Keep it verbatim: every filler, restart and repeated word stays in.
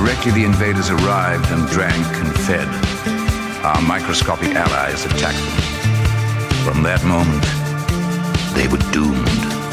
Directly the invaders arrived and drank and fed. Our microscopic allies attacked them. From that moment, they were doomed.